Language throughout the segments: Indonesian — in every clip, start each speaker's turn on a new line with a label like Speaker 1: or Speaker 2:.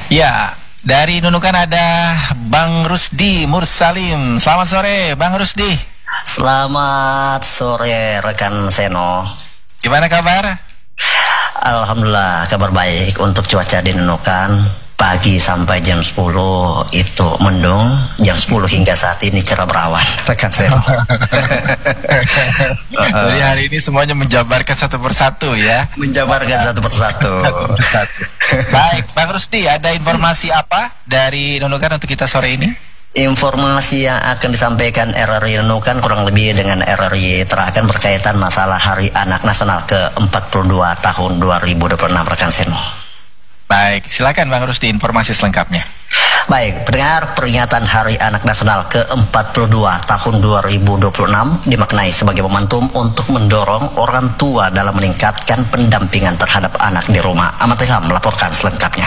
Speaker 1: Ya, dari Nunukan ada Bang Rusdi Mursalim. Selamat sore, Bang Rusdi.
Speaker 2: Selamat sore rekan Seno.
Speaker 1: Gimana kabar?
Speaker 2: Alhamdulillah kabar baik. Untuk cuaca di Nunukan pagi sampai jam 10 itu mendung, jam 10 hingga saat ini cerah berawan rekan Seno.
Speaker 1: Jadi hari ini semuanya menjabarkan satu persatu ya.
Speaker 2: Menjabarkan satu persatu.
Speaker 1: Baik, Bang Rusdi, ada informasi apa dari Nunukan untuk kita sore ini?
Speaker 2: Informasi yang akan disampaikan RRI Nunukan kurang lebih dengan RRI Terakan berkaitan masalah Hari Anak Nasional ke-42 tahun 2026 rekan Seno.
Speaker 1: Baik, silakan Bang Rusdi informasi selengkapnya.
Speaker 2: Baik, pendengar, peringatan Hari Anak Nasional ke-42 tahun 2026 dimaknai sebagai momentum untuk mendorong orang tua dalam meningkatkan pendampingan terhadap anak di rumah. Ahmad Ilham melaporkan selengkapnya.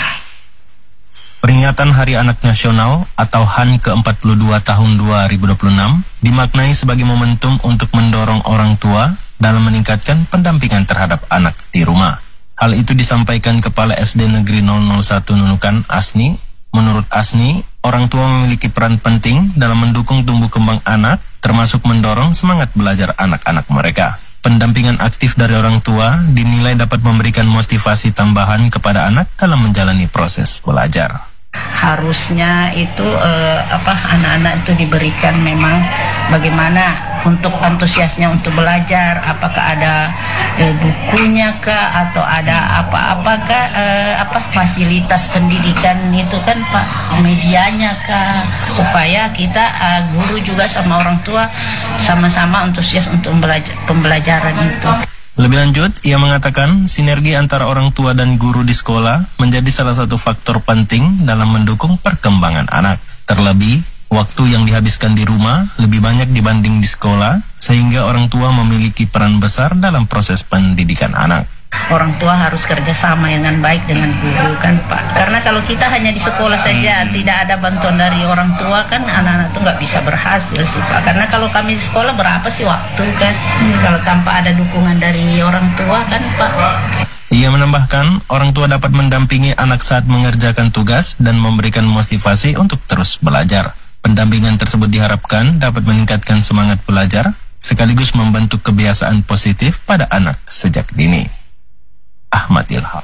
Speaker 3: Peringatan Hari Anak Nasional atau HAN ke-42 tahun 2026 dimaknai sebagai momentum untuk mendorong orang tua dalam meningkatkan pendampingan terhadap anak di rumah. Hal itu disampaikan Kepala SD Negeri 001 Nunukan, Asni. Menurut Asni, orang tua memiliki peran penting dalam mendukung tumbuh kembang anak, termasuk mendorong semangat belajar anak-anak mereka. Pendampingan aktif dari orang tua dinilai dapat memberikan motivasi tambahan kepada anak dalam menjalani proses belajar.
Speaker 4: Harusnya itu anak-anak itu diberikan memang bagaimana untuk antusiasnya untuk belajar, apakah ada bukunya kah atau ada apa-apakah fasilitas pendidikan itu kan Pak, medianya kah, supaya kita guru juga sama orang tua sama-sama antusias untuk pembelajaran itu.
Speaker 3: Lebih lanjut, ia mengatakan sinergi antara orang tua dan guru di sekolah menjadi salah satu faktor penting dalam mendukung perkembangan anak. Terlebih, waktu yang dihabiskan di rumah lebih banyak dibanding di sekolah, sehingga orang tua memiliki peran besar dalam proses pendidikan anak.
Speaker 4: Orang tua harus kerjasama dengan baik dengan guru kan Pak. Karena kalau kita hanya di sekolah saja tidak ada bantuan dari orang tua kan anak-anak itu nggak bisa berhasil sih Pak. Karena kalau kami di sekolah berapa sih waktu kan kalau tanpa ada dukungan dari orang tua kan Pak.
Speaker 3: Ia menambahkan orang tua dapat mendampingi anak saat mengerjakan tugas dan memberikan motivasi untuk terus belajar. Pendampingan tersebut diharapkan dapat meningkatkan semangat belajar sekaligus membentuk kebiasaan positif pada anak sejak dini. Ahmad Ilham.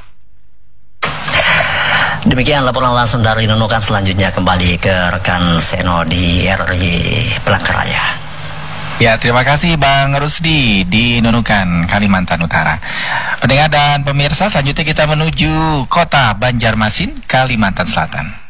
Speaker 2: Demikian laporan langsung dari Nunukan. Selanjutnya kembali ke rekan Seno di RRI Palangkaraya.
Speaker 1: Ya, terima kasih Bang Rusdi di Nunukan, Kalimantan Utara. Pendengar dan pemirsa, selanjutnya kita menuju kota Banjarmasin, Kalimantan Selatan.